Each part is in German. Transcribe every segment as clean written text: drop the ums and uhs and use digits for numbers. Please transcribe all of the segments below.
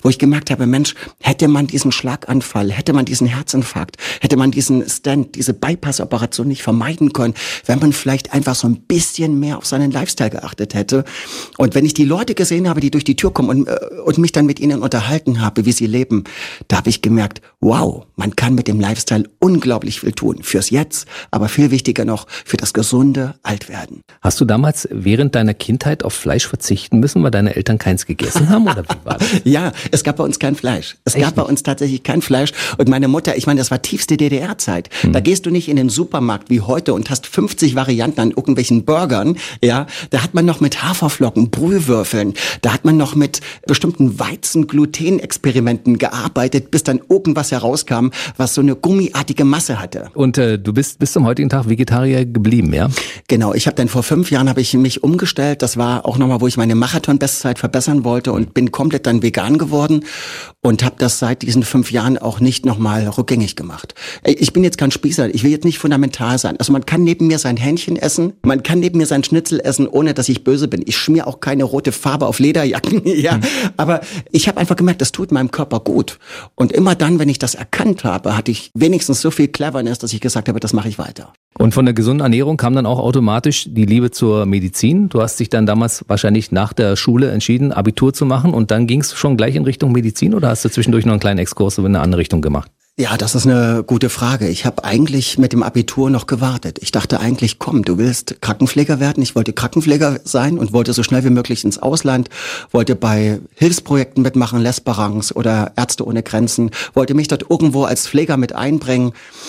wo ich gemerkt habe, Mensch, hätte man diesen Schlaganfall, hätte man diesen Herzinfarkt, hätte man diesen Stent, diese Bypass-Operation nicht vermeiden können, wenn man vielleicht einfach so ein bisschen mehr auf seinen Lifestyle geachtet hätte. Und wenn ich die Leute gesehen habe, die durch die Tür kommen und mich dann mit ihnen unterhalten habe, wie sie leben, da habe ich gemerkt, wow, man kann mit dem Lifestyle unglaublich viel tun. Fürs Jetzt, aber viel wichtiger noch, für das gesunde Altwerden. Hast du damals während deiner Kindheit auf Fleisch verzichten müssen, weil deine Eltern keins gegessen haben, oder wie war das? Ja, es gab bei uns kein Fleisch. Es gab bei uns tatsächlich kein Fleisch. Und meine Mutter, ich meine, das war tiefste DDR-Zeit. Da gehst du nicht in den Supermarkt wie heute und hast 50 Varianten an irgendwelchen Burgern. Ja, da hat man noch mit Haferflocken, Brühwürfeln. Da hat man noch mit bestimmten Weizen-Gluten-Experimenten gearbeitet, bis dann irgendwas herauskam, was so eine gummiartige Masse hatte. Und du bist bis zum heutigen Tag Vegetarier geblieben, ja? Genau, ich habe dann vor 5 Jahren habe ich mich umgestellt. Das war auch nochmal, wo ich meine Marathon-Bestzeit verbessern wollte und bin komplett dann vegan geworden und habe das seit diesen 5 Jahren auch nicht nochmal rückgängig gemacht. Ich bin jetzt kein Spießer, ich will jetzt nicht fundamental sein. Also man kann neben mir sein Hähnchen essen, man kann neben mir sein Schnitzel essen, ohne dass ich böse bin. Ich schmier auch keine rote Farbe auf Lederjacken, ja. Aber ich habe einfach gemerkt, das tut meinem Körper gut. Und immer dann, wenn ich das erkannt habe, hatte ich wenigstens so viel Cleverness, dass ich gesagt habe, das mache ich weiter. Und von der gesunden Ernährung kam dann auch automatisch die Liebe zur Medizin. Du hast dich dann damals wahrscheinlich nach der Schule entschieden, Abitur zu machen, und dann ging es schon gleich in Richtung Medizin, oder hast du zwischendurch noch einen kleinen Exkurs in eine andere Richtung gemacht? Ja, das ist eine gute Frage. Ich habe eigentlich mit dem Abitur noch gewartet. Ich dachte eigentlich, komm, du willst Krankenpfleger werden. Ich wollte Krankenpfleger sein und wollte so schnell wie möglich ins Ausland, wollte bei Hilfsprojekten mitmachen, L'Esperance oder Ärzte ohne Grenzen, wollte mich dort irgendwo als Pfleger mit einbringen.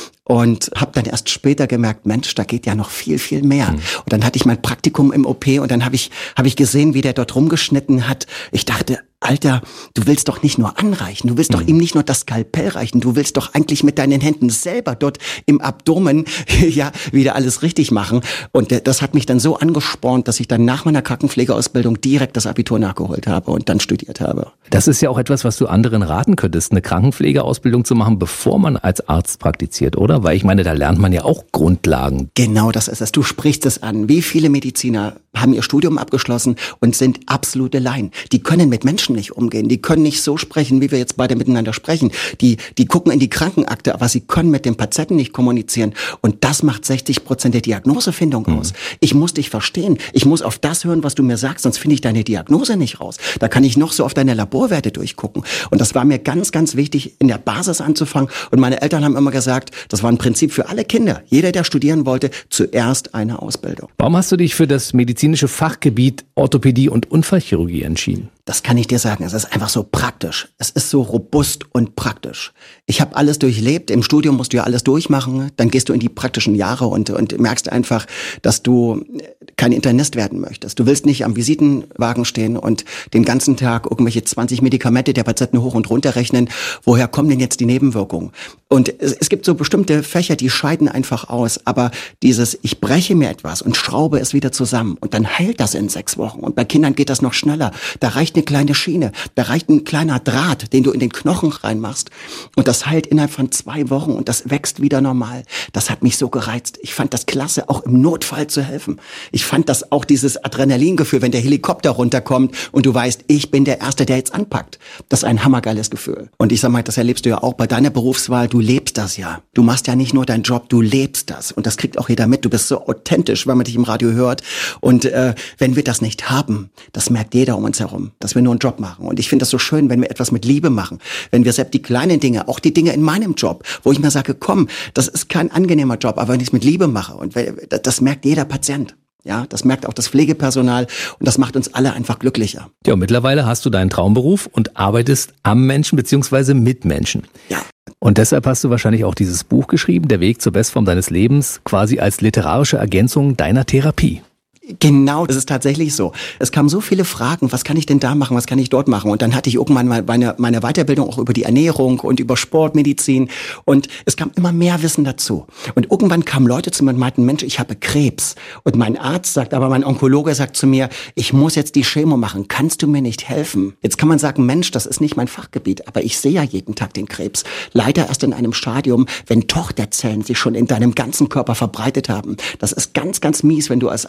Und habe dann erst später gemerkt, Mensch, da geht ja noch viel, viel mehr. Und dann hatte ich mein Praktikum im OP und dann habe ich gesehen, wie der dort rumgeschnitten hat. Ich dachte, Alter, du willst doch nicht nur anreichen, du willst doch ihm nicht nur das Skalpell reichen, du willst doch eigentlich mit deinen Händen selber dort im Abdomen ja wieder alles richtig machen. Und das hat mich dann so angespornt, dass ich dann nach meiner Krankenpflegeausbildung direkt das Abitur nachgeholt habe und dann studiert habe. Das ist ja auch etwas, was du anderen raten könntest, eine Krankenpflegeausbildung zu machen, bevor man als Arzt praktiziert, oder? Weil ich meine, da lernt man ja auch Grundlagen. Genau, das ist es. Du sprichst es an. Wie viele Mediziner haben ihr Studium abgeschlossen und sind absolute Laien? Die können mit Menschen nicht umgehen. Die können nicht so sprechen, wie wir jetzt beide miteinander sprechen. Die gucken in die Krankenakte, aber sie können mit dem Patienten nicht kommunizieren. Und das macht 60% der Diagnosefindung aus. Ich muss dich verstehen. Ich muss auf das hören, was du mir sagst, sonst finde ich deine Diagnose nicht raus. Da kann ich noch so auf deine Laborwerte durchgucken. Und das war mir ganz, ganz wichtig, in der Basis anzufangen. Und meine Eltern haben immer gesagt, das war ein Prinzip für alle Kinder. Jeder, der studieren wollte, zuerst eine Ausbildung. Warum hast du dich für das medizinische Fachgebiet Orthopädie und Unfallchirurgie entschieden? Das kann ich dir sagen, es ist einfach so praktisch. Es ist so robust und praktisch. Ich habe alles durchlebt. Im Studium musst du ja alles durchmachen. Dann gehst du in die praktischen Jahre und merkst einfach, dass du kein Internist werden möchtest. Du willst nicht am Visitenwagen stehen und den ganzen Tag irgendwelche 20 Medikamente der Patienten hoch und runter rechnen. Woher kommen denn jetzt die Nebenwirkungen? Und es gibt so bestimmte Fächer, die scheiden einfach aus. Aber dieses, ich breche mir etwas und schraube es wieder zusammen und dann heilt das in 6 Wochen. Und bei Kindern geht das noch schneller. Da reicht eine kleine Schiene, da reicht ein kleiner Draht, den du in den Knochen reinmachst. Und das heilt innerhalb von 2 Wochen und das wächst wieder normal. Das hat mich so gereizt. Ich fand das klasse, auch im Notfall zu helfen. Ich fand das auch dieses Adrenalingefühl, wenn der Helikopter runterkommt und du weißt, ich bin der Erste, der jetzt anpackt. Das ist ein hammergeiles Gefühl. Und ich sag mal, das erlebst du ja auch bei deiner Berufswahl. Du lebst das ja. Du machst ja nicht nur deinen Job, du lebst das. Und das kriegt auch jeder mit. Du bist so authentisch, wenn man dich im Radio hört. Und wenn wir das nicht haben, das merkt jeder um uns herum, dass wir nur einen Job machen. Und ich finde das so schön, wenn wir etwas mit Liebe machen. Wenn wir selbst die kleinen Dinge, auch die Dinge in meinem Job, wo ich mir sage, komm, das ist kein angenehmer Job, aber wenn ich es mit Liebe mache. Und das merkt jeder Patient. Ja, das merkt auch das Pflegepersonal und das macht uns alle einfach glücklicher. Ja, und mittlerweile hast du deinen Traumberuf und arbeitest am Menschen bzw. mit Menschen. Ja. Und deshalb hast du wahrscheinlich auch dieses Buch geschrieben, Der Weg zur Bestform deines Lebens, quasi als literarische Ergänzung deiner Therapie. Genau, das ist tatsächlich so. Es kamen so viele Fragen, was kann ich denn da machen, was kann ich dort machen? Und dann hatte ich irgendwann mal meine Weiterbildung auch über die Ernährung und über Sportmedizin und es kam immer mehr Wissen dazu. Und irgendwann kamen Leute zu mir und meinten, Mensch, ich habe Krebs. Und mein Arzt sagt, aber mein Onkologe sagt zu mir, ich muss jetzt die Chemo machen, kannst du mir nicht helfen? Jetzt kann man sagen, Mensch, das ist nicht mein Fachgebiet, aber ich sehe ja jeden Tag den Krebs. Leider erst in einem Stadium, wenn Tochterzellen sich schon in deinem ganzen Körper verbreitet haben. Das ist ganz, ganz mies, wenn du als Arzt so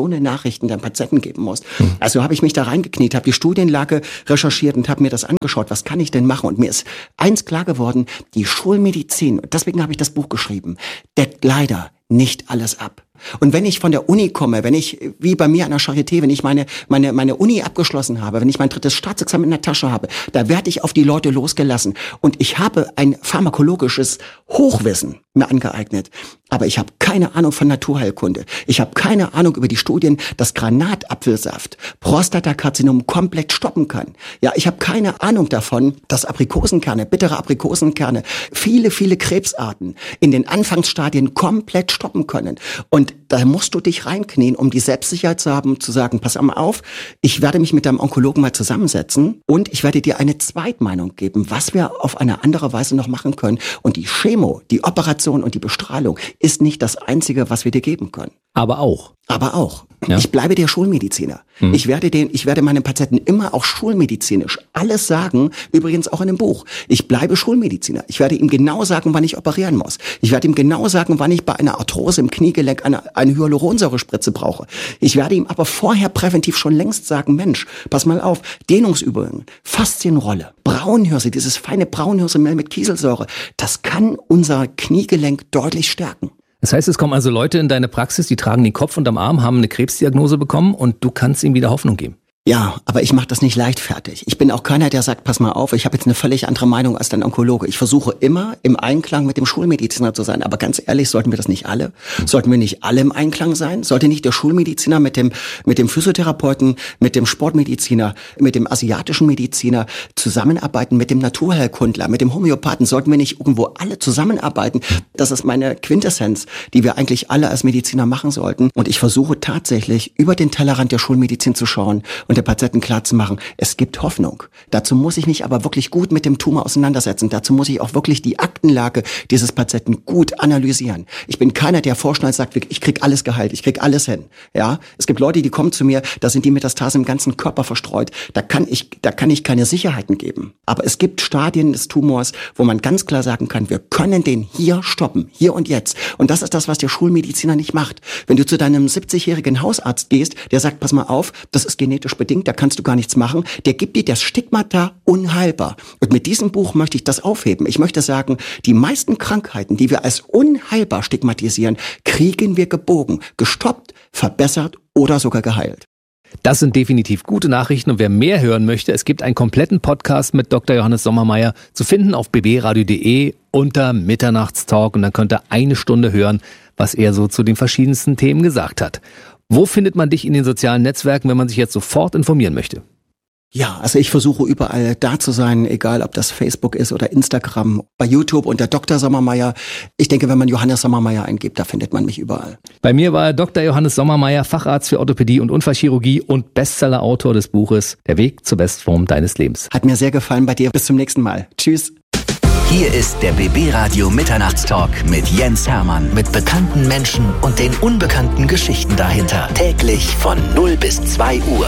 eine Nachrichten deinen Patienten geben musst. Also habe ich mich da reingekniet, habe die Studienlage recherchiert und habe mir das angeschaut, was kann ich denn machen? Und mir ist eins klar geworden, die Schulmedizin, deswegen habe ich das Buch geschrieben, deckt leider nicht alles ab. Und wenn ich von der Uni komme, wenn ich, wie bei mir an der Charité, wenn ich meine Uni abgeschlossen habe, wenn ich mein 3. Staatsexamen in der Tasche habe, da werde ich auf die Leute losgelassen. Und ich habe ein pharmakologisches Hochwissen mir angeeignet. Aber ich habe keine Ahnung von Naturheilkunde. Ich habe keine Ahnung über die Studien, dass Granatapfelsaft Prostatakarzinom komplett stoppen kann. Ja, ich habe keine Ahnung davon, dass Aprikosenkerne, bittere Aprikosenkerne, viele Krebsarten in den Anfangsstadien komplett stoppen können. Und da musst du dich reinknien, um die Selbstsicherheit zu haben, zu sagen, pass mal auf, ich werde mich mit deinem Onkologen mal zusammensetzen und ich werde dir eine Zweitmeinung geben, was wir auf eine andere Weise noch machen können. Und die Chemo, die Operation und die Bestrahlung ist nicht das Einzige, was wir dir geben können. Aber auch. Ja. Ich bleibe der Schulmediziner. Ich werde meinen Patienten immer auch schulmedizinisch alles sagen, übrigens auch in dem Buch. Ich bleibe Schulmediziner. Ich werde ihm genau sagen, wann ich operieren muss. Ich werde ihm genau sagen, wann ich bei einer Arthrose im Kniegelenk eine Hyaluronsäurespritze brauche. Ich werde ihm aber vorher präventiv schon längst sagen, Mensch, pass mal auf, Dehnungsübungen, Faszienrolle, Braunhirse, dieses feine Braunhirsemehl mit Kieselsäure, das kann unser Kniegelenk deutlich stärken. Das heißt, es kommen also Leute in deine Praxis, die tragen den Kopf unterm Arm, haben eine Krebsdiagnose bekommen und du kannst ihnen wieder Hoffnung geben. Ja, aber ich mache das nicht leichtfertig. Ich bin auch keiner, der sagt, pass mal auf, ich habe jetzt eine völlig andere Meinung als dein Onkologe. Ich versuche immer im Einklang mit dem Schulmediziner zu sein. Aber ganz ehrlich, sollten wir das nicht alle? Sollten wir nicht alle im Einklang sein? Sollte nicht der Schulmediziner mit dem Physiotherapeuten, mit dem Sportmediziner, mit dem asiatischen Mediziner zusammenarbeiten, mit dem Naturheilkundler, mit dem Homöopathen? Sollten wir nicht irgendwo alle zusammenarbeiten? Das ist meine Quintessenz, die wir eigentlich alle als Mediziner machen sollten. Und ich versuche tatsächlich, über den Tellerrand der Schulmedizin zu schauen und der Patienten klarzumachen, es gibt Hoffnung. Dazu muss ich mich aber wirklich gut mit dem Tumor auseinandersetzen. Dazu muss ich auch wirklich die Aktenlage dieses Patienten gut analysieren. Ich bin keiner, der vorschnell sagt, ich krieg alles geheilt, ich krieg alles hin. Ja, es gibt Leute, die kommen zu mir, da sind die Metastasen im ganzen Körper verstreut. Da kann ich keine Sicherheiten geben. Aber es gibt Stadien des Tumors, wo man ganz klar sagen kann, wir können den hier stoppen, hier und jetzt. Und das ist das, was der Schulmediziner nicht macht. Wenn du zu deinem 70-jährigen Hausarzt gehst, der sagt, pass mal auf, das ist genetisch bedingt, da kannst du gar nichts machen, der gibt dir das Stigmata unheilbar. Und mit diesem Buch möchte ich das aufheben. Ich möchte sagen, die meisten Krankheiten, die wir als unheilbar stigmatisieren, kriegen wir gebogen, gestoppt, verbessert oder sogar geheilt. Das sind definitiv gute Nachrichten und wer mehr hören möchte, es gibt einen kompletten Podcast mit Dr. Johannes Sommermeier zu finden auf bbradio.de unter Mitternachtstalk und dann könnt ihr 1 Stunde hören, was er so zu den verschiedensten Themen gesagt hat. Wo findet man dich in den sozialen Netzwerken, wenn man sich jetzt sofort informieren möchte? Ja, also ich versuche überall da zu sein, egal ob das Facebook ist oder Instagram, bei YouTube unter Dr. Sommermeier. Ich denke, wenn man Johannes Sommermeier eingibt, da findet man mich überall. Bei mir war Dr. Johannes Sommermeier, Facharzt für Orthopädie und Unfallchirurgie und Bestsellerautor des Buches Der Weg zur Bestform deines Lebens. Hat mir sehr gefallen bei dir. Bis zum nächsten Mal. Tschüss. Hier ist der BB Radio Mitternachtstalk mit Jens Hermann. Mit bekannten Menschen und den unbekannten Geschichten dahinter. Täglich von 0 bis 2 Uhr.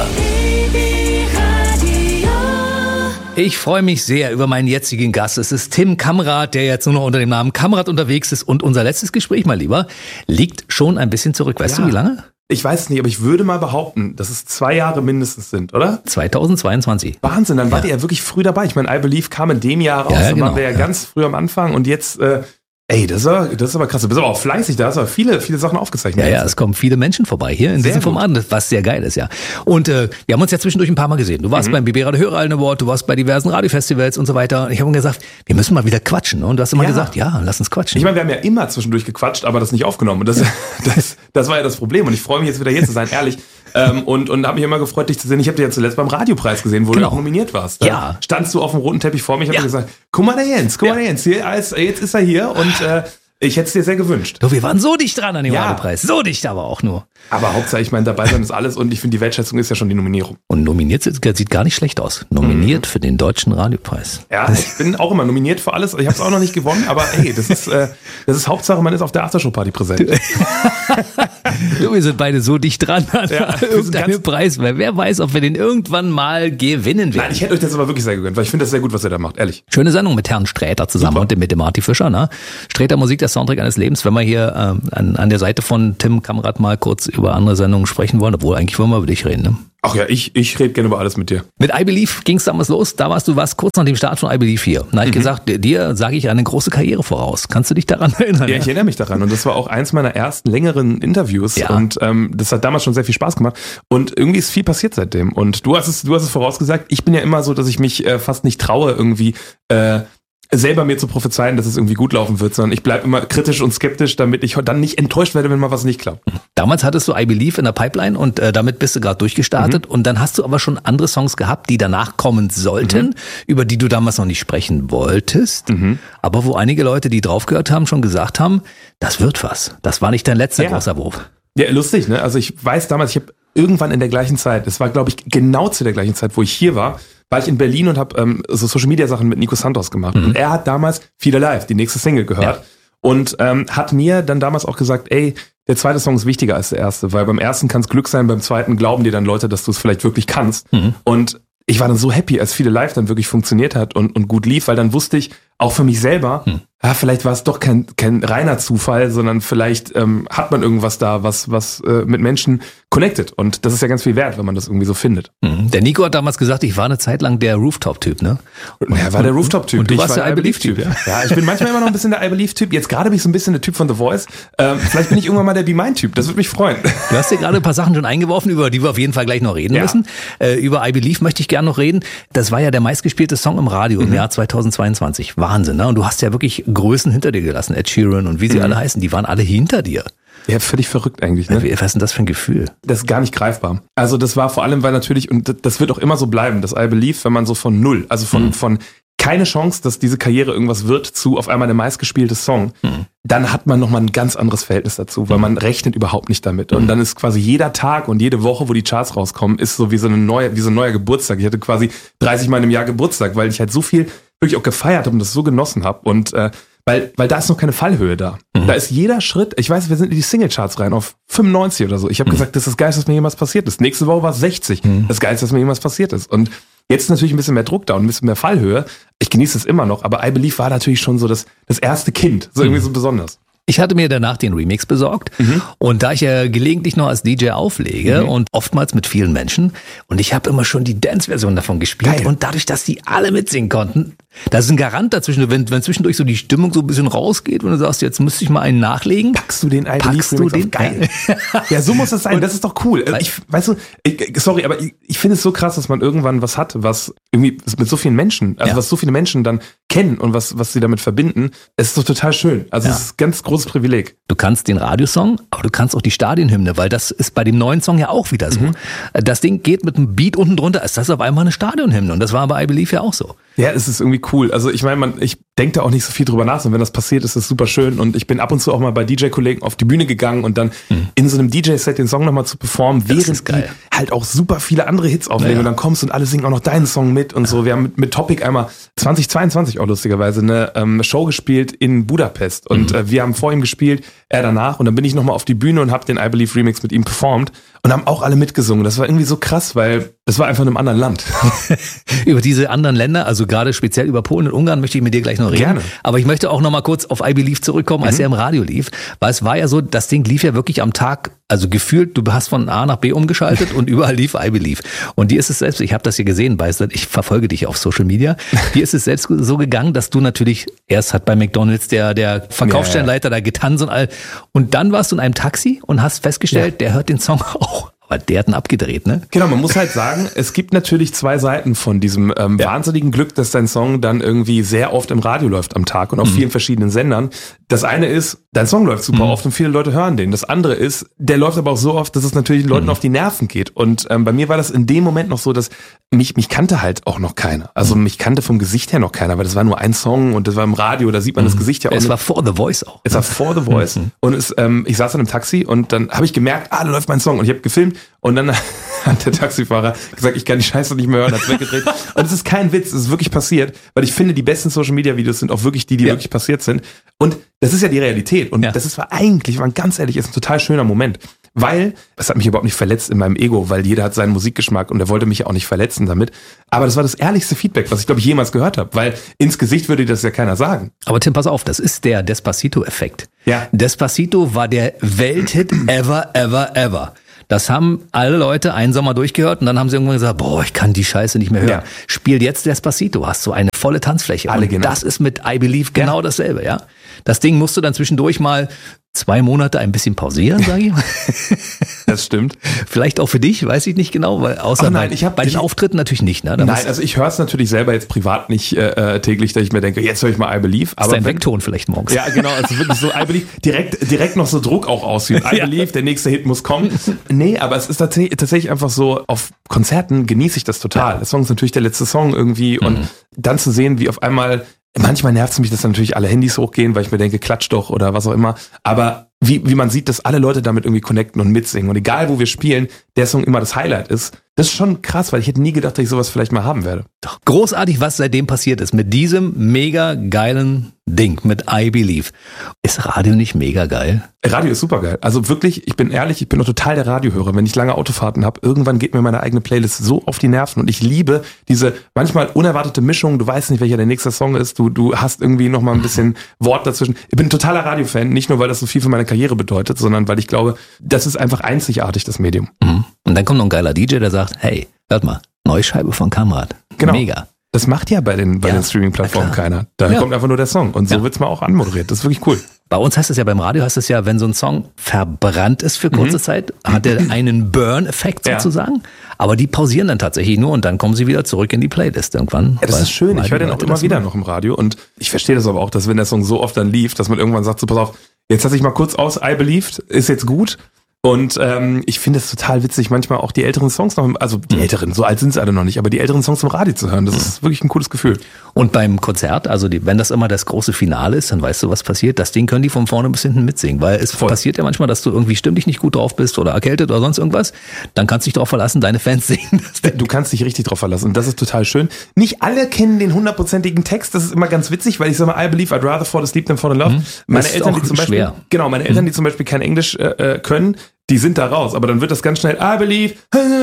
Ich freue mich sehr über meinen jetzigen Gast. Es ist Tim Kamradt, der jetzt nur noch unter dem Namen Kamradt unterwegs ist. Und unser letztes Gespräch, mein Lieber, liegt schon ein bisschen zurück. Weißt du, wie lange? Ich weiß es nicht, aber ich würde mal behaupten, dass es 2 Jahre mindestens sind, oder? 2022. Wahnsinn, dann wart ihr ja wirklich früh dabei. Ich meine, I Believe kam in dem Jahr raus, dann waren wir ja ganz früh am Anfang und jetzt... das ist aber krass. Du bist aber auch fleißig, da hast du aber viele Sachen aufgezeichnet. Ja, es kommen viele Menschen vorbei hier in diesem Format, was sehr geil ist, ja. Und wir haben uns ja zwischendurch ein paar Mal gesehen. Du warst beim BB Radio Hörerallen Award, du warst bei diversen Radiofestivals und so weiter. Und ich habe ihm gesagt, wir müssen mal wieder quatschen. Und du hast immer gesagt, ja, lass uns quatschen. Ich meine, wir haben ja immer zwischendurch gequatscht, aber das nicht aufgenommen. Und das war ja das Problem. Und ich freue mich jetzt wieder hier zu sein, ehrlich. Und habe mich immer gefreut, dich zu sehen. Ich habe dich ja zuletzt beim Radiopreis gesehen, wo du auch nominiert warst. Da standst du auf dem roten Teppich vor mir. Ich habe gesagt, guck mal der Jens, jetzt ist er hier und ich hätte es dir sehr gewünscht. Du, wir waren so dicht dran an dem Radiopreis. So dicht aber auch nur. Aber Hauptsache, ich meine, dabei sein ist alles und ich finde, die Wertschätzung ist ja schon die Nominierung. Und nominiert sieht gar nicht schlecht aus. Nominiert für den Deutschen Radiopreis. Ja, ich bin auch immer nominiert für alles. Ich habe es auch noch nicht gewonnen, aber hey, das ist Hauptsache, man ist auf der Aftershow-Party präsent. Wir sind beide so dicht dran an irgendeinem Preis, weil wer weiß, ob wir den irgendwann mal gewinnen werden. Nein, ich hätte euch das aber wirklich sehr gegönnt, weil ich finde das sehr gut, was ihr da macht, ehrlich. Schöne Sendung mit Herrn Sträter zusammen und mit dem Marty Fischer, ne? Sträter Musik, der Soundtrack eines Lebens. Wenn wir hier an der Seite von Tim Kamrat mal kurz über andere Sendungen sprechen wollen, obwohl eigentlich wollen wir über dich reden, ne? Ach ja, ich rede gerne über alles mit dir. Mit I Believe ging es damals los. Da warst du kurz nach dem Start von I Believe hier. Da habe ich gesagt, dir sage ich eine große Karriere voraus. Kannst du dich daran erinnern? Ja, ich erinnere mich daran. Und das war auch eins meiner ersten längeren Interviews. Ja. Und das hat damals schon sehr viel Spaß gemacht. Und irgendwie ist viel passiert seitdem. Und du hast es vorausgesagt. Ich bin ja immer so, dass ich mich fast nicht traue, irgendwie selber mir zu prophezeien, dass es irgendwie gut laufen wird, sondern ich bleibe immer kritisch und skeptisch, damit ich dann nicht enttäuscht werde, wenn mal was nicht klappt. Damals hattest du I Believe in der Pipeline und damit bist du gerade durchgestartet und dann hast du aber schon andere Songs gehabt, die danach kommen sollten, über die du damals noch nicht sprechen wolltest, aber wo einige Leute, die drauf gehört haben, schon gesagt haben, das wird was. Das war nicht dein letzter großer Wurf. Ja, lustig, ne? Also ich weiß damals, ich habe irgendwann in der gleichen Zeit, es war glaube ich genau zu der gleichen Zeit, wo ich hier war ich in Berlin und habe so Social-Media-Sachen mit Nico Santos gemacht. Und er hat damals Feel Alive, die nächste Single, gehört und hat mir dann damals auch gesagt, ey, der zweite Song ist wichtiger als der erste, weil beim ersten kann es Glück sein, beim zweiten glauben dir dann Leute, dass du es vielleicht wirklich kannst. Und ich war dann so happy, als Feel Alive dann wirklich funktioniert hat und gut lief, weil dann wusste ich, auch für mich selber, vielleicht war es doch kein reiner Zufall, sondern vielleicht hat man irgendwas da, was mit Menschen connected. Und das ist ja ganz viel wert, wenn man das irgendwie so findet. Der Nico hat damals gesagt, ich war eine Zeit lang der Rooftop-Typ, ne? Er war der Rooftop-Typ. Und du warst der I Believe-Typ, ja? Ja, ich bin manchmal immer noch ein bisschen der I Believe-Typ. Jetzt gerade bin ich so ein bisschen der Typ von The Voice. Vielleicht bin ich irgendwann mal der Be Mine-Typ. Das würde mich freuen. Du hast dir gerade ein paar Sachen schon eingeworfen, über die wir auf jeden Fall gleich noch reden müssen. Über I Believe möchte ich gerne noch reden. Das war ja der meistgespielte Song im Radio im Jahr 2022. Wahnsinn, ne? Und du hast ja wirklich Größen hinter dir gelassen. Ed Sheeran und wie sie alle heißen, die waren alle hinter dir. Ja, völlig verrückt eigentlich, ne? Was ist denn das für ein Gefühl? Das ist gar nicht greifbar. Also das war vor allem, weil natürlich, und das wird auch immer so bleiben, das I Believe, wenn man so von null, also von keine Chance, dass diese Karriere irgendwas wird, zu auf einmal der meistgespielte Song, dann hat man nochmal ein ganz anderes Verhältnis dazu, weil man rechnet überhaupt nicht damit. Und dann ist quasi jeder Tag und jede Woche, wo die Charts rauskommen, ist so wie so ein neuer Geburtstag. Ich hatte quasi 30 Mal im Jahr Geburtstag, weil ich halt so viel wirklich auch gefeiert habe und das so genossen habe. Und weil da ist noch keine Fallhöhe da. Da ist jeder Schritt, ich weiß, wir sind in die Singlecharts rein auf 95 oder so. Ich habe gesagt, das ist das Geilste, was mir jemals passiert ist. Nächste Woche war es 60. Das Geilste, was mir jemals passiert ist. Und jetzt ist natürlich ein bisschen mehr Druck da und ein bisschen mehr Fallhöhe. Ich genieße es immer noch, aber I Believe war natürlich schon so das erste Kind, so irgendwie so besonders. Ich hatte mir danach den Remix besorgt und da ich ja gelegentlich noch als DJ auflege und oftmals mit vielen Menschen und ich habe immer schon die Dance-Version davon gespielt. Geil. Und dadurch, dass die alle mitsingen konnten, das ist ein Garant dazwischen, wenn zwischendurch so die Stimmung so ein bisschen rausgeht und du sagst, jetzt müsste ich mal einen nachlegen. Packst du den I Believe Remix? Geil. Ja, so muss es sein, das ist doch cool. Sorry, aber ich finde es so krass, dass man irgendwann was hat, was irgendwie mit so vielen Menschen, was so viele Menschen dann kennen und was sie damit verbinden. Es ist doch total schön. Also es ist ein ganz großes Privileg. Du kannst den Radiosong, aber du kannst auch die Stadionhymne, weil das ist bei dem neuen Song ja auch wieder so. Das Ding geht mit einem Beat unten drunter, ist das auf einmal eine Stadionhymne und das war bei I Believe ja auch so. Ja, es ist irgendwie cool. Also ich meine, ich denke da auch nicht so viel drüber nach, und wenn das passiert, ist das super schön und ich bin ab und zu auch mal bei DJ-Kollegen auf die Bühne gegangen und dann in so einem DJ-Set den Song nochmal zu performen, während die halt auch super viele andere Hits auflegen und dann kommst und alle singen auch noch deinen Song mit und so. Wir haben mit Topic einmal 2022 auch lustigerweise eine Show gespielt in Budapest und wir haben vor ihm gespielt, er danach und dann bin ich nochmal auf die Bühne und habe den I Believe Remix mit ihm performt und haben auch alle mitgesungen. Das war irgendwie so krass, weil es war einfach in einem anderen Land. Über diese anderen Länder, also gerade speziell über Polen und Ungarn möchte ich mit dir gleich noch reden. Gerne. Aber ich möchte auch noch mal kurz auf I Believe zurückkommen, als er im Radio lief. Weil es war ja so, das Ding lief ja wirklich am Tag, also gefühlt, du hast von A nach B umgeschaltet und überall lief I Believe. Und dir ist es selbst, ich habe das hier gesehen, ich verfolge dich auf Social Media, dir ist es selbst so gegangen, dass du natürlich, erst hat bei McDonald's der Verkaufsstellenleiter da getanzt und all, und dann warst du in einem Taxi und hast festgestellt, der hört den Song auch. Aber der hat ihn abgedreht, ne? Genau, man muss halt sagen, es gibt natürlich zwei Seiten von diesem wahnsinnigen Glück, dass dein Song dann irgendwie sehr oft im Radio läuft am Tag und auf vielen verschiedenen Sendern. Das eine ist, dein Song läuft super oft und viele Leute hören den. Das andere ist, der läuft aber auch so oft, dass es natürlich den Leuten auf die Nerven geht. Und bei mir war das in dem Moment noch so, dass mich kannte halt auch noch keiner. Also mich kannte vom Gesicht her noch keiner, weil das war nur ein Song und das war im Radio, da sieht man das Gesicht ja auch. Es war vor The Voice auch. Es war vor The Voice. Und ich saß dann im Taxi und dann habe ich gemerkt, da läuft mein Song und ich habe gefilmt, und dann hat der Taxifahrer gesagt, ich kann die Scheiße nicht mehr hören, hat's weggedreht. Und es ist kein Witz, es ist wirklich passiert, weil ich finde, die besten Social-Media-Videos sind auch wirklich die wirklich passiert sind. Und das ist ja die Realität. Und das ist war ganz ehrlich, ist ein total schöner Moment. Weil, es hat mich überhaupt nicht verletzt in meinem Ego, weil jeder hat seinen Musikgeschmack und er wollte mich ja auch nicht verletzen damit. Aber das war das ehrlichste Feedback, was ich, glaube ich, jemals gehört habe. Weil ins Gesicht würde das ja keiner sagen. Aber Tim, pass auf, das ist der Despacito-Effekt. Ja. Despacito war der Welthit ever. Das haben alle Leute einen Sommer durchgehört und dann haben sie irgendwann gesagt, boah, ich kann die Scheiße nicht mehr hören. Ja. Spiel jetzt Despacito, hast du eine volle Tanzfläche. Alle und das ist mit I Believe genau dasselbe, ja. Das Ding musst du dann zwischendurch mal 2 Monate ein bisschen pausieren, sage ich mal. Das stimmt. Vielleicht auch für dich, weiß ich nicht genau, weil außer bei den Auftritten natürlich nicht. Ne? Nein, also ich höre es natürlich selber jetzt privat nicht täglich, dass ich mir denke, jetzt höre ich mal I Believe. Aber ist ein Vekton vielleicht morgens. Ja, genau, also wirklich so I Believe, direkt noch so Druck auch ausübt. I Believe, der nächste Hit muss kommen. Nee, aber es ist tatsächlich einfach so, auf Konzerten genieße ich das total. Der Song ist natürlich der letzte Song irgendwie und dann zu sehen, wie auf einmal, manchmal nervt es mich, dass natürlich alle Handys hochgehen, weil ich mir denke, klatsch doch oder was auch immer. Aber wie man sieht, dass alle Leute damit irgendwie connecten und mitsingen. Und egal, wo wir spielen, der Song immer das Highlight ist. Das ist schon krass, weil ich hätte nie gedacht, dass ich sowas vielleicht mal haben werde. Doch großartig, was seitdem passiert ist. Mit diesem mega geilen Ding, mit I Believe. Ist Radio nicht mega geil? Radio ist super geil. Also wirklich, ich bin ehrlich, ich bin noch total der Radiohörer. Wenn ich lange Autofahrten habe, irgendwann geht mir meine eigene Playlist so auf die Nerven. Und ich liebe diese manchmal unerwartete Mischung. Du weißt nicht, welcher der nächste Song ist. Du hast irgendwie noch mal ein bisschen Wort dazwischen. Ich bin ein totaler Radiofan. Nicht nur, weil das so viel für meine Karriere bedeutet, sondern weil ich glaube, das ist einfach einzigartig, das Medium. Und dann kommt noch ein geiler DJ, der sagt, hey, hört mal, neue Scheibe von Kamrat. Genau. Mega. Das macht ja bei den Streaming-Plattformen keiner. Da kommt einfach nur der Song. Und so wird's mal auch anmoderiert. Das ist wirklich cool. Bei uns heißt es ja, beim Radio heißt es ja, wenn so ein Song verbrannt ist für kurze Zeit, hat er einen Burn-Effekt sozusagen. Aber die pausieren dann tatsächlich nur und dann kommen sie wieder zurück in die Playlist irgendwann. Ja, das ist schön. Ich höre den auch immer wieder noch im Radio. Und ich verstehe das aber auch, dass wenn der Song so oft dann lief, dass man irgendwann sagt, so pass auf, jetzt lass ich mal kurz aus, I Believed, ist jetzt gut. Und ich finde es total witzig, manchmal auch die älteren Songs noch, also die älteren, so alt sind sie alle noch nicht, aber die älteren Songs im Radio zu hören, das ist wirklich ein cooles Gefühl. Und beim Konzert, also wenn das immer das große Finale ist, dann weißt du, was passiert. Das Ding können die von vorne bis hinten mitsingen, weil es passiert ja manchmal, dass du irgendwie stimmlich nicht gut drauf bist oder erkältet oder sonst irgendwas. Dann kannst du dich darauf verlassen, deine Fans singen. Du kannst dich richtig drauf verlassen und das ist total schön. Nicht alle kennen den 100%igen Text, das ist immer ganz witzig, weil ich sage mal, I believe I'd rather fall asleep than fall in love. Meine Eltern, die zum Beispiel, schwer. Meine Eltern, die zum Beispiel kein Englisch können, die sind da raus, aber dann wird das ganz schnell I believe,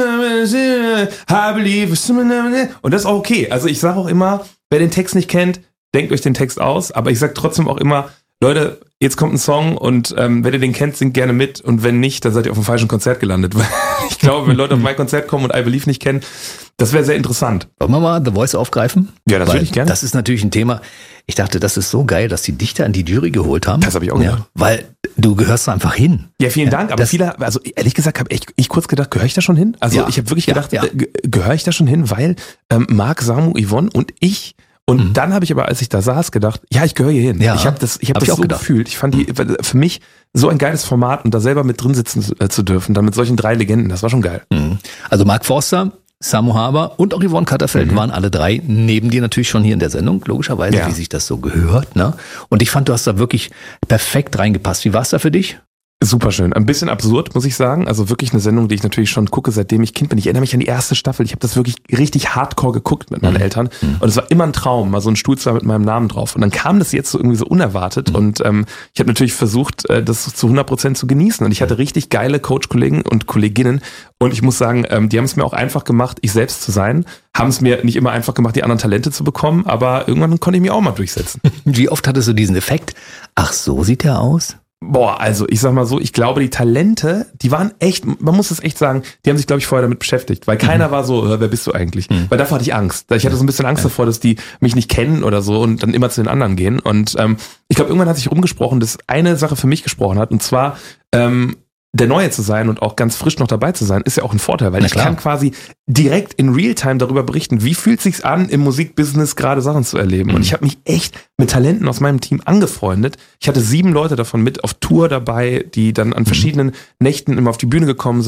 und das ist auch okay. Also ich sage auch immer, wer den Text nicht kennt, denkt euch den Text aus, aber ich sage trotzdem auch immer, Leute, jetzt kommt ein Song und wenn ihr den kennt, singt gerne mit und wenn nicht, dann seid ihr auf dem falschen Konzert gelandet. Ich glaube, wenn Leute auf mein Konzert kommen und I Believe nicht kennen, das wäre sehr interessant. Wollen wir mal The Voice aufgreifen? Ja, das würde ich gerne. Das ist natürlich ein Thema. Ich dachte, das ist so geil, dass die Dichter an die Jury geholt haben. Das habe ich auch gedacht. Ja, weil du gehörst da einfach hin. Ja, vielen Dank. Aber viele, also ehrlich gesagt, habe ich kurz gedacht, gehöre ich da schon hin? Also ich habe wirklich gedacht, gehöre ich da schon hin? Weil Marc, Samu, Yvonne und ich. Und dann habe ich aber, als ich da saß, gedacht, ja, ich gehöre hier hin. Ja, ich habe das so gefühlt. Ich fand für mich so ein geiles Format und da selber mit drin sitzen zu dürfen, dann mit solchen 3 Legenden, das war schon geil. Also Mark Forster, Samu Haber und auch Yvonne Katterfeld waren alle 3 neben dir natürlich schon hier in der Sendung, logischerweise, wie sich das so gehört. Ne? Und ich fand, du hast da wirklich perfekt reingepasst. Wie war es da für dich? Super schön. Ein bisschen absurd, muss ich sagen. Also wirklich eine Sendung, die ich natürlich schon gucke, seitdem ich Kind bin. Ich erinnere mich an die erste Staffel. Ich habe das wirklich richtig hardcore geguckt mit meinen Eltern. Und es war immer ein Traum, mal so ein Stuhlzimmer mit meinem Namen drauf. Und dann kam das jetzt so irgendwie so unerwartet. Und ich habe natürlich versucht, das zu 100% zu genießen. Und ich hatte richtig geile Coach-Kollegen und Kolleginnen. Und ich muss sagen, die haben es mir auch einfach gemacht, ich selbst zu sein. Haben es mir nicht immer einfach gemacht, die anderen Talente zu bekommen. Aber irgendwann konnte ich mich auch mal durchsetzen. Wie oft hattest du diesen Effekt? Ach, so sieht er aus? Boah, also ich sag mal so, ich glaube, die Talente, die waren echt, man muss es echt sagen, die haben sich, glaube ich, vorher damit beschäftigt, weil keiner war so, wer bist du eigentlich? Weil davor hatte ich Angst. Ich hatte so ein bisschen Angst davor, dass die mich nicht kennen oder so und dann immer zu den anderen gehen. Und ich glaube, irgendwann hat sich rumgesprochen, dass eine Sache für mich gesprochen hat, und zwar der Neue zu sein und auch ganz frisch noch dabei zu sein, ist ja auch ein Vorteil, weil ich kann quasi direkt in Realtime darüber berichten, wie fühlt sich's an, im Musikbusiness gerade Sachen zu erleben. Und ich habe mich echt mit Talenten aus meinem Team angefreundet. Ich hatte 7 Leute davon mit auf Tour dabei, die dann an verschiedenen Nächten immer auf die Bühne gekommen sind.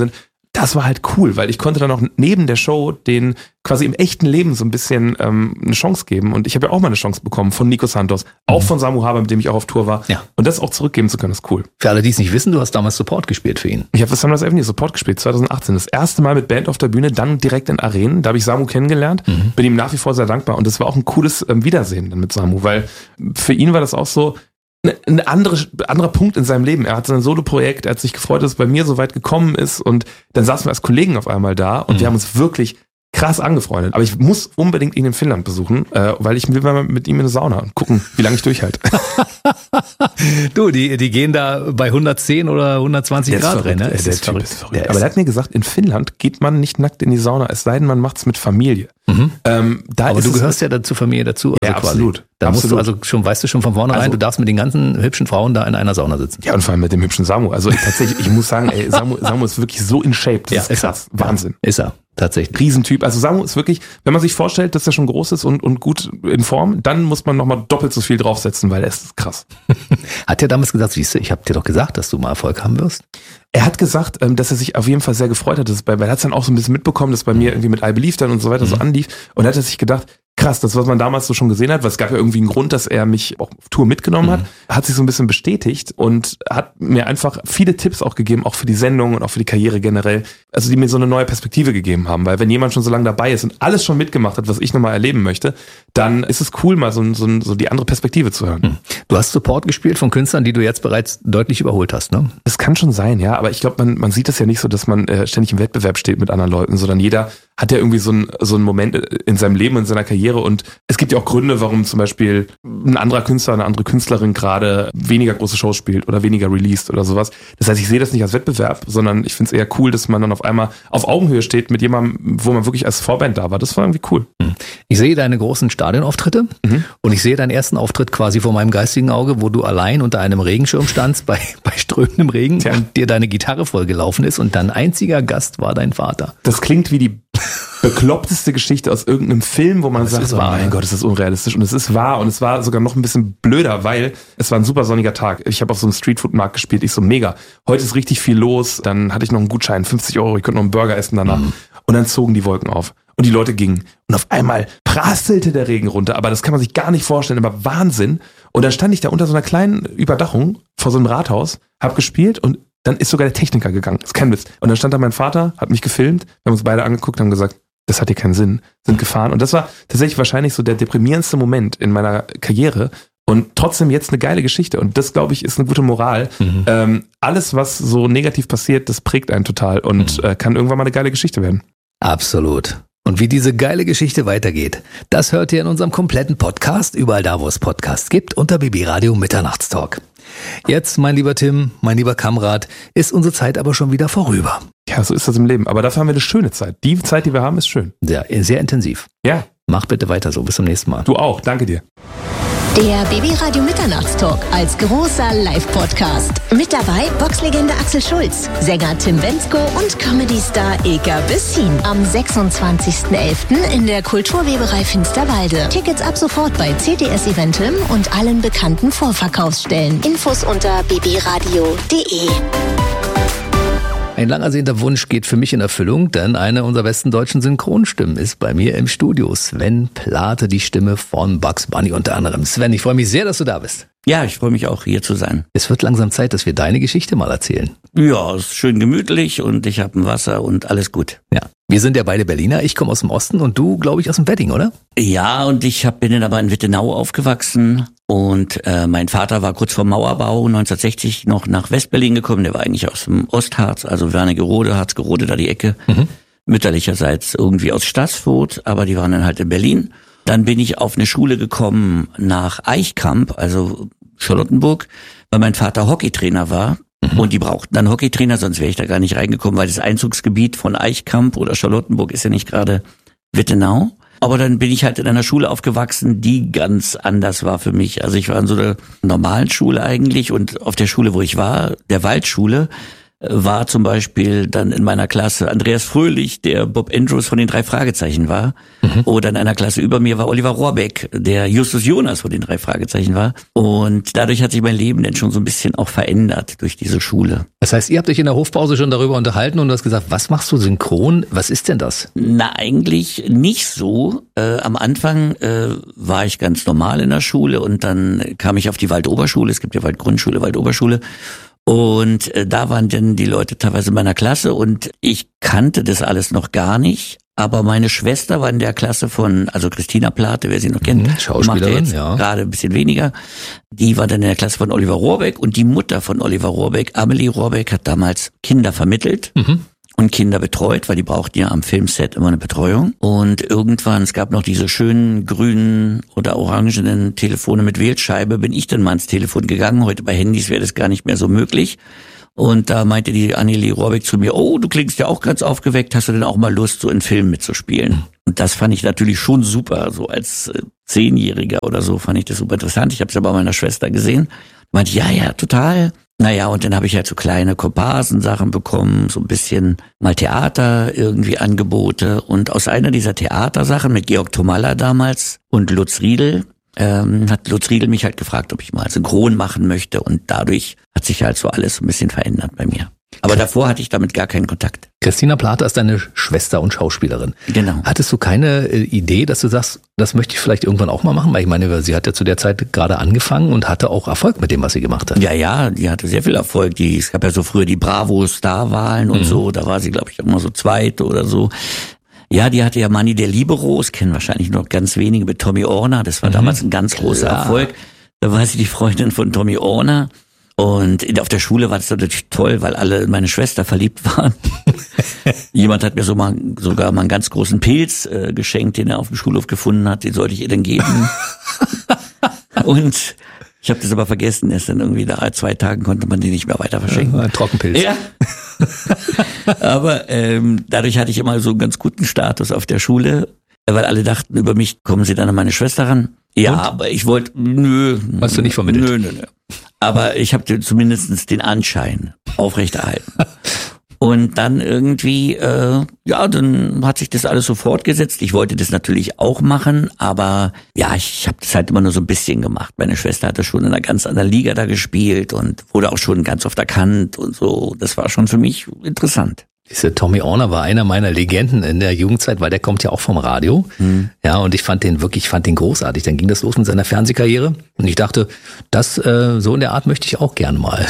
das war halt cool, weil ich konnte dann auch neben der Show den quasi im echten Leben so ein bisschen eine Chance geben. Und ich habe ja auch mal eine Chance bekommen von Nico Santos, auch von Samu Haber, mit dem ich auch auf Tour war. Ja. Und das auch zurückgeben zu können, ist cool. Für alle, die es nicht wissen, du hast damals Support gespielt für ihn. Ich habe für Sunrise Avenue Support gespielt, 2018. Das erste Mal mit Band auf der Bühne, dann direkt in Arenen. Da habe ich Samu kennengelernt, bin ihm nach wie vor sehr dankbar. Und das war auch ein cooles Wiedersehen dann mit Samu, weil für ihn war das auch so ein anderer Punkt in seinem Leben. Er hat sein Solo-Projekt, er hat sich gefreut, dass es bei mir so weit gekommen ist und dann saßen wir als Kollegen auf einmal da und wir haben uns wirklich krass angefreundet. Aber ich muss unbedingt ihn in Finnland besuchen, weil ich will mal mit ihm in eine Sauna und gucken, wie lange ich durchhalte. Du, die gehen da bei 110 oder 120 Grad rein. Ne? Der Typ ist verrückt. Aber der hat mir gesagt, in Finnland geht man nicht nackt in die Sauna, es sei denn, man macht's mit Familie. Aber du gehörst ja zur Familie dazu. Also ja, absolut. Da musst du also weißt du schon von vornherein, du darfst mit den ganzen hübschen Frauen da in einer Sauna sitzen. Ja, und vor allem mit dem hübschen Samu. Also ich muss sagen, Samu ist wirklich so in Shape. Das ist krass. Wahnsinn. Ist er. Tatsächlich. Riesentyp. Also Samu ist wirklich, wenn man sich vorstellt, dass er schon groß ist und gut in Form, dann muss man nochmal doppelt so viel draufsetzen, weil er ist krass. Hat er damals gesagt, siehst du, ich habe dir doch gesagt, dass du mal Erfolg haben wirst? Er hat gesagt, dass er sich auf jeden Fall sehr gefreut hat, weil er hat es dann auch so ein bisschen mitbekommen, dass bei mir irgendwie mit I Believe dann und so weiter so anlief und er hat sich gedacht, krass, das, was man damals so schon gesehen hat, weil es gab ja irgendwie einen Grund, dass er mich auch auf Tour mitgenommen hat sich so ein bisschen bestätigt und hat mir einfach viele Tipps auch gegeben, auch für die Sendung und auch für die Karriere generell, also die mir so eine neue Perspektive gegeben haben, weil wenn jemand schon so lange dabei ist und alles schon mitgemacht hat, was ich nochmal erleben möchte, dann ist es cool, mal so die andere Perspektive zu hören. Du hast Support gespielt von Künstlern, die du jetzt bereits deutlich überholt hast, ne? Das kann schon sein, ja, aber ich glaube, man sieht das ja nicht so, dass man ständig im Wettbewerb steht mit anderen Leuten, sondern jeder hat ja irgendwie so einen Moment in seinem Leben, in seiner Karriere und es gibt ja auch Gründe, warum zum Beispiel ein anderer Künstler, eine andere Künstlerin gerade weniger große Shows spielt oder weniger released oder sowas. Das heißt, ich sehe das nicht als Wettbewerb, sondern ich finde es eher cool, dass man dann auf einmal auf Augenhöhe steht mit jemandem, wo man wirklich als Vorband da war. Das war irgendwie cool. Ich sehe deine großen Stadionauftritte und ich sehe deinen ersten Auftritt quasi vor meinem geistigen Auge, wo du allein unter einem Regenschirm standst bei strömendem Regen und dir deine Gitarre vollgelaufen ist und dein einziger Gast war dein Vater. Das klingt wie die bekloppteste Geschichte aus irgendeinem Film, wo man sagt, oh mein Gott, ist das unrealistisch. Und es ist wahr und es war sogar noch ein bisschen blöder, weil es war ein super sonniger Tag. Ich habe auf so einem Streetfood-Markt gespielt, ich so mega. Heute ist richtig viel los, dann hatte ich noch einen Gutschein, 50 €, ich konnte noch einen Burger essen danach. Und dann zogen die Wolken auf. Und die Leute gingen. Und auf einmal prasselte der Regen runter. Aber das kann man sich gar nicht vorstellen. Aber Wahnsinn. Und dann stand ich da unter so einer kleinen Überdachung vor so einem Rathaus, hab gespielt und dann ist sogar der Techniker gegangen. Das ist kein Witz. Und dann stand da mein Vater, hat mich gefilmt. Wir haben uns beide angeguckt und haben gesagt, das hat hier keinen Sinn. Sind gefahren. Und das war tatsächlich wahrscheinlich so der deprimierendste Moment in meiner Karriere. Und trotzdem jetzt eine geile Geschichte. Und das, glaube ich, ist eine gute Moral. Alles, was so negativ passiert, das prägt einen total und kann irgendwann mal eine geile Geschichte werden. Absolut. Und wie diese geile Geschichte weitergeht, das hört ihr in unserem kompletten Podcast, überall da, wo es Podcasts gibt, unter BB Radio Mitternachtstalk. Jetzt, mein lieber Tim, mein lieber Kamerad, ist unsere Zeit aber schon wieder vorüber. Ja, so ist das im Leben. Aber dafür haben wir eine schöne Zeit. Die Zeit, die wir haben, ist schön. Ja, sehr intensiv. Ja. Mach bitte weiter so. Bis zum nächsten Mal. Du auch. Danke dir. Der BB Radio Mitternachtstalk als großer Live-Podcast. Mit dabei Boxlegende Axel Schulz, Sänger Tim Bendzko und Comedy-Star Ilka Bessin. Am 26.11. in der Kulturweberei Finsterwalde. Tickets ab sofort bei CTS Eventim und allen bekannten Vorverkaufsstellen. Infos unter bbradio.de. Ein lang ersehnter Wunsch geht für mich in Erfüllung, denn eine unserer besten deutschen Synchronstimmen ist bei mir im Studio. Sven Plate, die Stimme von Bugs Bunny unter anderem. Sven, ich freue mich sehr, dass du da bist. Ja, ich freue mich auch, hier zu sein. Es wird langsam Zeit, dass wir deine Geschichte mal erzählen. Ja, es ist schön gemütlich und ich habe ein Wasser und alles gut. Ja, wir sind ja beide Berliner. Ich komme aus dem Osten und du, glaube ich, aus dem Wedding, oder? Ja, und ich bin dann aber in Wittenau aufgewachsen und mein Vater war kurz vor Mauerbau 1960 noch nach Westberlin gekommen. Der war eigentlich aus dem Ostharz, also Wernigerode, Harzgerode, da die Ecke. Mütterlicherseits irgendwie aus Stassfurt, aber die waren dann halt in Berlin. Dann bin ich auf eine Schule gekommen nach Eichkamp, also Charlottenburg, weil mein Vater Hockeytrainer war. Und die brauchten dann Hockeytrainer, sonst wäre ich da gar nicht reingekommen, weil das Einzugsgebiet von Eichkamp oder Charlottenburg ist ja nicht gerade Wittenau. Aber dann bin ich halt in einer Schule aufgewachsen, die ganz anders war für mich. Also ich war in so einer normalen Schule eigentlich und auf der Schule, wo ich war, der Waldschule, war zum Beispiel dann in meiner Klasse Andreas Fröhlich, der Bob Andrews von den 3 Fragezeichen war. Oder in einer Klasse über mir war Oliver Rohrbeck, der Justus Jonas von den 3 Fragezeichen war. Und dadurch hat sich mein Leben dann schon so ein bisschen auch verändert durch diese Schule. Das heißt, ihr habt euch in der Hofpause schon darüber unterhalten und du hast gesagt, was machst du synchron? Was ist denn das? Na, eigentlich nicht so. Am Anfang war ich ganz normal in der Schule und dann kam ich auf die Waldoberschule. Es gibt ja Waldgrundschule, Waldoberschule. Und da waren dann die Leute teilweise in meiner Klasse und ich kannte das alles noch gar nicht. Aber meine Schwester war in der Klasse von, also Christina Plate, wer sie noch kennt, Schauspielerin, macht jetzt gerade ein bisschen weniger. Die war dann in der Klasse von Oliver Rohrbeck und die Mutter von Oliver Rohrbeck, Amelie Rohrbeck, hat damals Kinder vermittelt. Und Kinder betreut, weil die brauchten ja am Filmset immer eine Betreuung. Und irgendwann, es gab noch diese schönen grünen oder orangenen Telefone mit Wählscheibe, bin ich dann mal ins Telefon gegangen. Heute bei Handys wäre das gar nicht mehr so möglich. Und da meinte die Amelie Rohrbeck zu mir, oh, du klingst ja auch ganz aufgeweckt, hast du denn auch mal Lust, so in Filmen mitzuspielen? Und das fand ich natürlich schon super, so als 10-Jähriger oder so fand ich das super interessant. Ich habe es ja bei meiner Schwester gesehen. Meinte, ja, total. Naja, und dann habe ich halt so kleine Komparsensachen bekommen, so ein bisschen mal Theater irgendwie Angebote. Und aus einer dieser Theatersachen mit Georg Tomalla damals und Lutz Riedel, hat Lutz Riedel mich halt gefragt, ob ich mal synchron machen möchte. Und dadurch hat sich halt so alles so ein bisschen verändert bei mir. Aber davor hatte ich damit gar keinen Kontakt. Christina Plate ist deine Schwester und Schauspielerin. Genau. Hattest du keine Idee, dass du sagst, das möchte ich vielleicht irgendwann auch mal machen? Weil ich meine, sie hat ja zu der Zeit gerade angefangen und hatte auch Erfolg mit dem, was sie gemacht hat. Ja, die hatte sehr viel Erfolg. Es gab ja so früher die Bravo-Star-Wahlen und so. Da war sie, glaube ich, auch mal so Zweite oder so. Ja, die hatte ja Manni der Liberos, kennen wahrscheinlich noch ganz wenige, mit Tommy Orner. Das war damals ein ganz großer Erfolg. Da war sie die Freundin von Tommy Orner. Und auf der Schule war das natürlich toll, weil alle in meine Schwester verliebt waren. Jemand hat mir sogar mal einen ganz großen Pilz geschenkt, den er auf dem Schulhof gefunden hat. Den sollte ich ihr dann geben. Und ich habe das aber vergessen. Erst dann irgendwie nach 2 Tagen konnte man den nicht mehr weiter verschenken. Ein Trockenpilz. Ja. Aber dadurch hatte ich immer so einen ganz guten Status auf der Schule, weil alle dachten, über mich kommen sie dann an meine Schwester ran. Ja, und? Aber ich wollte, Hast du nicht vermittelt? Nö. Aber ich habe zumindest den Anschein aufrechterhalten. Und dann irgendwie, dann hat sich das alles so fortgesetzt. Ich wollte das natürlich auch machen, aber ja, ich habe das halt immer nur so ein bisschen gemacht. Meine Schwester hatte schon in einer ganz anderen Liga da gespielt und wurde auch schon ganz oft erkannt und so. Das war schon für mich interessant. Diese Tommy Orner war einer meiner Legenden in der Jugendzeit, weil der kommt ja auch vom Radio. Ja, und ich fand den großartig. Dann ging das los mit seiner Fernsehkarriere und ich dachte, das so in der Art möchte ich auch gerne mal.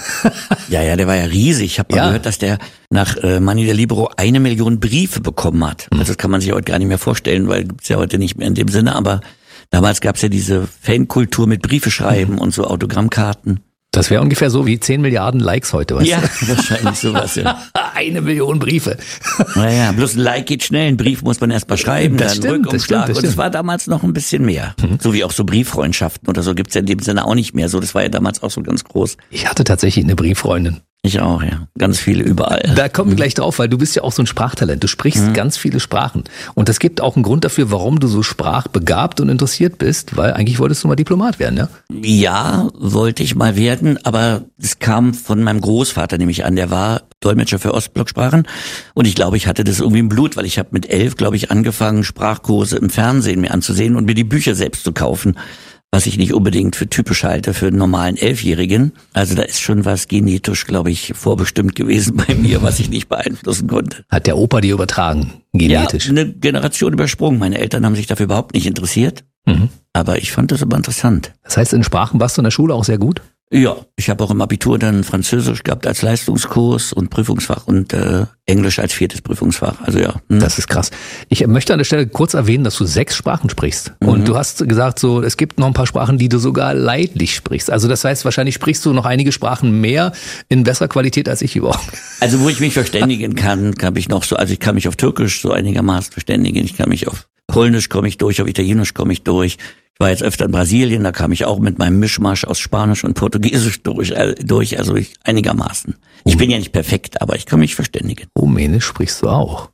Ja, der war ja riesig. Ich habe mal gehört, dass der nach Manni der Libero 1 Million Briefe bekommen hat. Also das kann man sich heute gar nicht mehr vorstellen, weil gibt's ja heute nicht mehr in dem Sinne. Aber damals gab's ja diese Fankultur mit Briefe schreiben und so Autogrammkarten. Das wäre ungefähr so wie 10 Milliarden Likes heute, weißt du? Ja, wahrscheinlich sowas, ja. 1 Million Briefe. Naja, bloß ein Like geht schnell, einen Brief muss man erst mal schreiben, das dann stimmt, Rückumschlag. das Und das war damals noch ein bisschen mehr. So wie auch so Brieffreundschaften oder so gibt's ja in dem Sinne auch nicht mehr. So, das war ja damals auch so ganz groß. Ich hatte tatsächlich eine Brieffreundin. Ich auch, ja. Ganz viele überall. Da kommen wir gleich drauf, weil du bist ja auch so ein Sprachtalent. Du sprichst ganz viele Sprachen. Und das gibt auch einen Grund dafür, warum du so sprachbegabt und interessiert bist, weil eigentlich wolltest du mal Diplomat werden, ja? Ja, wollte ich mal werden, aber es kam von meinem Großvater nämlich an. Der war Dolmetscher für Ostblocksprachen und ich glaube, ich hatte das irgendwie im Blut, weil ich habe mit 11, glaube ich, angefangen, Sprachkurse im Fernsehen mir anzusehen und mir die Bücher selbst zu kaufen. Was ich nicht unbedingt für typisch halte für einen normalen 11-Jährigen. Also da ist schon was genetisch, glaube ich, vorbestimmt gewesen bei mir, was ich nicht beeinflussen konnte. Hat der Opa dir übertragen, genetisch? Ja, eine Generation übersprungen. Meine Eltern haben sich dafür überhaupt nicht interessiert. Aber ich fand das aber interessant. Das heißt, in Sprachen warst du in der Schule auch sehr gut? Ja, ich habe auch im Abitur dann Französisch gehabt als Leistungskurs und Prüfungsfach und Englisch als 4. Prüfungsfach. Also ja. Das ist krass. Ich möchte an der Stelle kurz erwähnen, dass du 6 Sprachen sprichst. Und du hast gesagt, so es gibt noch ein paar Sprachen, die du sogar leidlich sprichst. Also das heißt, wahrscheinlich sprichst du noch einige Sprachen mehr in besserer Qualität als ich überhaupt. Also wo ich mich verständigen kann ich noch so, also ich kann mich auf Türkisch so einigermaßen verständigen. Ich kann mich auf Polnisch komme ich durch, auf Italienisch komme ich durch. Ich war jetzt öfter in Brasilien, da kam ich auch mit meinem Mischmasch aus Spanisch und Portugiesisch durch, also einigermaßen. Ich bin ja nicht perfekt, aber ich kann mich verständigen. Rumänisch sprichst du auch.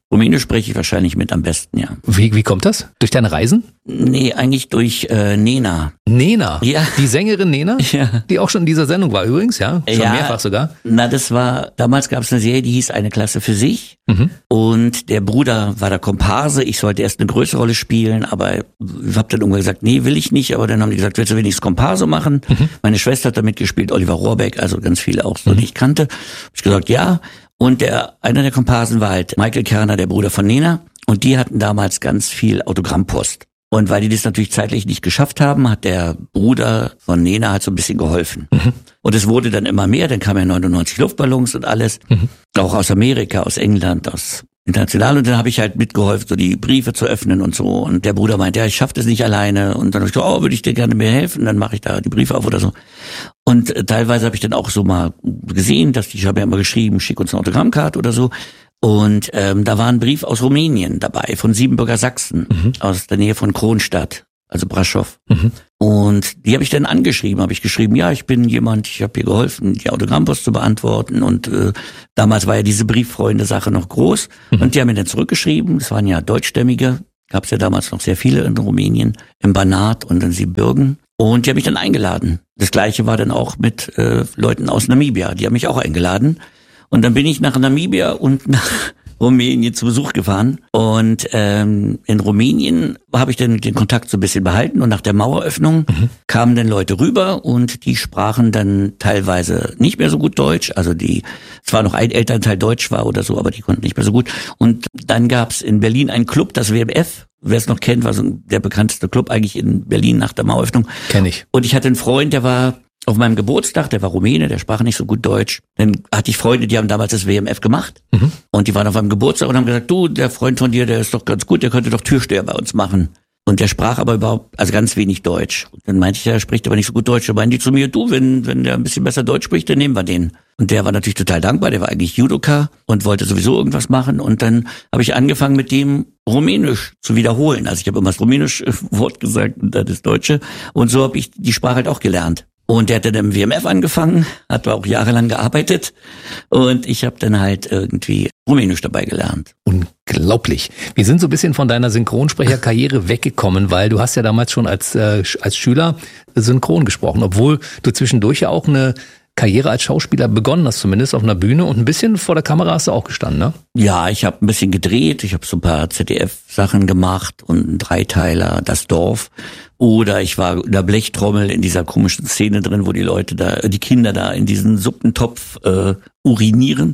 Rumänisch spreche ich wahrscheinlich mit am besten, ja. Wie kommt das? Durch deine Reisen? Nee, eigentlich durch Nena. Nena? Ja. Die Sängerin Nena? Ja. Die auch schon in dieser Sendung war übrigens, ja? Schon mehrfach sogar. Na, damals gab es eine Serie, die hieß Eine Klasse für sich. Und der Bruder war der Komparse. Ich sollte erst eine größere Rolle spielen, aber ich habe dann irgendwann gesagt, nee, will ich nicht. Aber dann haben die gesagt, willst du wenigstens Komparse machen? Meine Schwester hat da mitgespielt, Oliver Rohrbeck, also ganz viele auch so, die ich kannte. Hab ich gesagt, ja. Und einer der Komparsen war halt Michael Kerner, der Bruder von Nena. Und die hatten damals ganz viel Autogrammpost. Und weil die das natürlich zeitlich nicht geschafft haben, hat der Bruder von Nena halt so ein bisschen geholfen. Und es wurde dann immer mehr, dann kamen ja 99 Luftballons und alles. Auch aus Amerika, aus England, aus international. Und dann habe ich halt mitgeholfen, so die Briefe zu öffnen und so. Und der Bruder meinte, ja, ich schaffe das nicht alleine. Und dann habe ich gesagt, würde ich dir gerne mir helfen? Dann mache ich da die Briefe auf oder so. Und teilweise habe ich dann auch so mal gesehen, dass ich habe ja immer geschrieben, schick uns eine Autogrammkarte oder so. Und da war ein Brief aus Rumänien dabei, von Siebenbürger Sachsen, aus der Nähe von Kronstadt, also Brasov. Und die habe ich dann angeschrieben, habe ich geschrieben, ja, ich bin jemand, ich habe hier geholfen, die Autogrammpost zu beantworten. Und damals war ja diese Brieffreunde-Sache noch groß. Und die haben mir dann zurückgeschrieben, es waren ja Deutschstämmige, gab es ja damals noch sehr viele in Rumänien, im Banat und in Siebenbürgen. Und die haben mich dann eingeladen. Das Gleiche war dann auch mit Leuten aus Namibia, die haben mich auch eingeladen. Und dann bin ich nach Namibia und nach Rumänien zu Besuch gefahren. Und in Rumänien habe ich dann den Kontakt so ein bisschen behalten. Und nach der Maueröffnung kamen dann Leute rüber und die sprachen dann teilweise nicht mehr so gut Deutsch. Also zwar noch ein Elternteil Deutsch war oder so, aber die konnten nicht mehr so gut. Und dann gab es in Berlin einen Club, das WMF. Wer es noch kennt, war so der bekannteste Club eigentlich in Berlin nach der Maueröffnung. Kenn ich. Und ich hatte einen Freund, der war auf meinem Geburtstag, der war Rumäne, der sprach nicht so gut Deutsch. Dann hatte ich Freunde, die haben damals das WMF gemacht. Und die waren auf meinem Geburtstag und haben gesagt, du, der Freund von dir, der ist doch ganz gut, der könnte doch Türsteher bei uns machen. Und der sprach aber also ganz wenig Deutsch. Und dann meinte ich, er spricht aber nicht so gut Deutsch. Dann meinte die zu mir, du, wenn der ein bisschen besser Deutsch spricht, dann nehmen wir den. Und der war natürlich total dankbar, der war eigentlich Judoka und wollte sowieso irgendwas machen. Und dann habe ich angefangen, mit dem Rumänisch zu wiederholen. Also ich habe immer das rumänische Wort gesagt und dann das Deutsche. Und so habe ich die Sprache halt auch gelernt. Und der hat dann im WMF angefangen, hat auch jahrelang gearbeitet und ich habe dann halt irgendwie Rumänisch dabei gelernt. Unglaublich. Wir sind so ein bisschen von deiner Synchronsprecherkarriere weggekommen, weil du hast ja damals schon als Schüler synchron gesprochen, obwohl du zwischendurch ja auch eine Karriere als Schauspieler begonnen hast, zumindest auf einer Bühne, und ein bisschen vor der Kamera hast du auch gestanden, ne? Ja, ich habe ein bisschen gedreht, ich habe so ein paar ZDF-Sachen gemacht und einen Dreiteiler, Das Dorf. Oder ich war in der Blechtrommel in dieser komischen Szene drin, wo die Kinder da in diesen Suppentopf urinieren.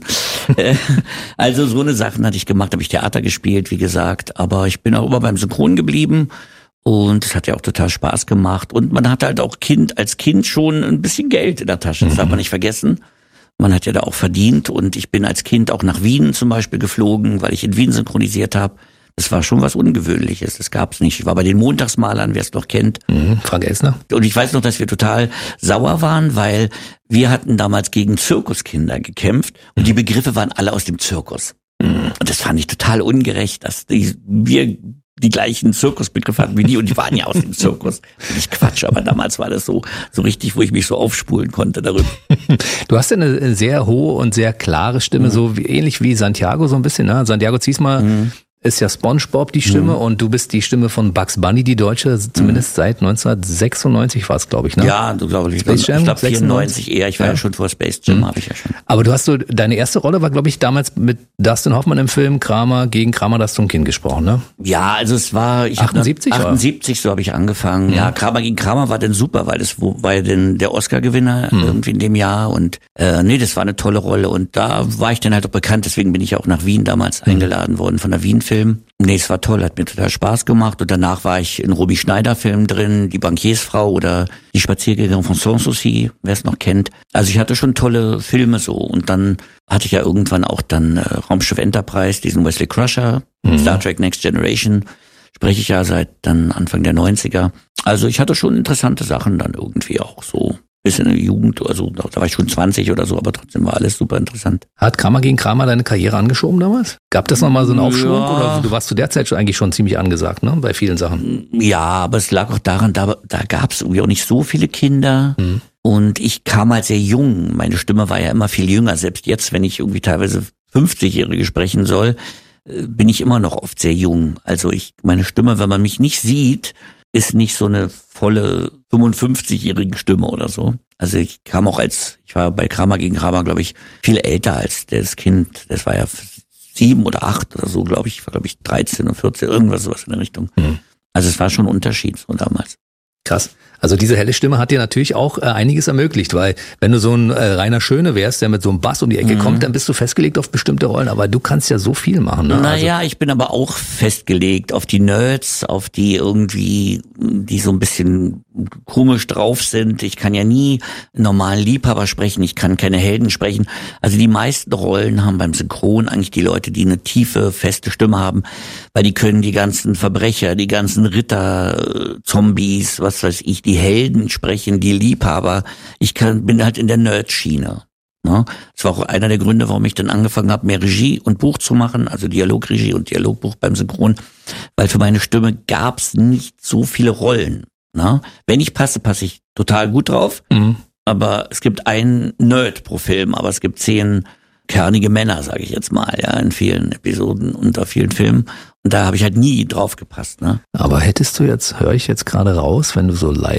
Also so eine Sachen hatte ich gemacht, habe ich Theater gespielt, wie gesagt. Aber ich bin auch immer beim Synchron geblieben. Und es hat ja auch total Spaß gemacht. Und man hat halt auch als Kind schon ein bisschen Geld in der Tasche. Das darf man nicht vergessen. Man hat ja da auch verdient. Und ich bin als Kind auch nach Wien zum Beispiel geflogen, weil ich in Wien synchronisiert habe. Das war schon was Ungewöhnliches. Das gab's nicht. Ich war bei den Montagsmalern, wer es noch kennt. Frank Elsner. Und ich weiß noch, dass wir total sauer waren, weil wir hatten damals gegen Zirkuskinder gekämpft. Und die Begriffe waren alle aus dem Zirkus. Und das fand ich total ungerecht, dass wir die gleichen Zirkusbegriffe hatten wie die, und die waren ja aus dem Zirkus. Nicht Quatsch, aber damals war das so richtig, wo ich mich so aufspulen konnte darüber. Du hast ja eine sehr hohe und sehr klare Stimme, so ähnlich wie Santiago so ein bisschen, ne? Santiago Ziesmer ist ja SpongeBob die Stimme und du bist die Stimme von Bugs Bunny, die Deutsche, zumindest seit 1996 war es, glaube ich, ne? Ja, du glaube ich. Space Jam, ich glaube 94 eher, ich war ja schon vor Space Jam, habe ich ja schon. Aber deine erste Rolle war, glaube ich, damals mit Dustin Hoffmann im Film Kramer gegen Kramer das Kind gesprochen, ne? Ja, also es war... 78, so habe ich angefangen. Ja, Kramer gegen Kramer war dann super, weil das war ja dann der Oscar-Gewinner irgendwie in dem Jahr und das war eine tolle Rolle und da war ich dann halt auch bekannt, deswegen bin ich auch nach Wien damals eingeladen worden von der Wien-Film. Nee, es war toll, hat mir total Spaß gemacht und danach war ich in Romy Schneider-Filmen drin, Die Bankiersfrau oder Die Spaziergängerin von Sanssouci, wer es noch kennt. Also ich hatte schon tolle Filme so und dann hatte ich ja irgendwann auch dann Raumschiff Enterprise, diesen Wesley Crusher, Star Trek Next Generation, spreche ich ja seit dann Anfang der 90er. Also ich hatte schon interessante Sachen dann irgendwie auch so. Bis in der Jugend, also da war ich schon 20 oder so, aber trotzdem war alles super interessant. Hat Kramer gegen Kramer deine Karriere angeschoben damals? Gab das nochmal so einen Aufschwung? Ja. Oder du warst zu der Zeit eigentlich schon ziemlich angesagt, ne? Bei vielen Sachen. Ja, aber es lag auch daran, da gab es irgendwie auch nicht so viele Kinder. Und ich kam halt sehr jung. Meine Stimme war ja immer viel jünger. Selbst jetzt, wenn ich irgendwie teilweise 50-Jährige sprechen soll, bin ich immer noch oft sehr jung. Also meine Stimme, wenn man mich nicht sieht, ist nicht so eine volle 55-jährige Stimme oder so. Also ich war bei Kramer gegen Kramer, glaube ich, viel älter als das Kind. Das war ja 7 oder 8 oder so, glaube ich. Ich war, glaube ich, 13 und 14, irgendwas sowas in der Richtung. Also es war schon ein Unterschied so damals. Krass. Also diese helle Stimme hat dir natürlich auch einiges ermöglicht, weil wenn du so ein Rainer Schöne wärst, der mit so einem Bass um die Ecke kommt, dann bist du festgelegt auf bestimmte Rollen, aber du kannst ja so viel machen. Ne? Naja, ich bin aber auch festgelegt auf die Nerds, auf die irgendwie, die so ein bisschen komisch drauf sind. Ich kann ja nie normalen Liebhaber sprechen, ich kann keine Helden sprechen. Also die meisten Rollen haben beim Synchron eigentlich die Leute, die eine tiefe, feste Stimme haben, weil die können die ganzen Verbrecher, die ganzen Ritter, Zombies, was weiß ich, die Helden sprechen, die Liebhaber. Bin halt in der Nerd-Schiene. Ne? Das war auch einer der Gründe, warum ich dann angefangen habe, mehr Regie und Buch zu machen, also Dialogregie und Dialogbuch beim Synchron, weil für meine Stimme gab's nicht so viele Rollen. Ne? Wenn ich passe ich total gut drauf, aber es gibt einen Nerd pro Film, aber es gibt 10 kernige Männer, sage ich jetzt mal, ja, in vielen Episoden unter vielen Filmen. Und da habe ich halt nie drauf gepasst. Ne? Aber höre ich jetzt gerade raus, wenn du so leise